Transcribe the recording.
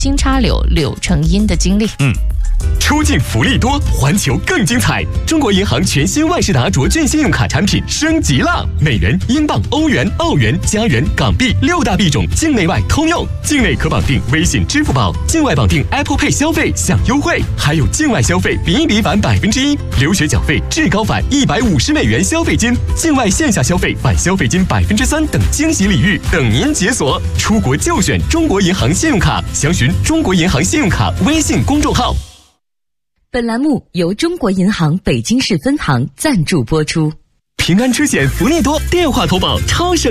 金叉柳柳成荫的经历。 出境福利多，环球更精彩！中国银行全新万事达卓券信用卡产品升级了，美元、英镑、欧元、澳元、加元、港币6大币种，境内外通用。境内可绑定微信、支付宝，境外绑定 Apple Pay 消费享优惠，还有境外消费比一比返1%，留学缴费至高返150美元消费金，境外线下消费返消费金3%等惊喜礼遇等您解锁。出国就选中国银行信用卡，详询中国银行信用卡微信公众号。 本栏目由中国银行北京市分行赞助播出。 平安车险福利多，电话投保超省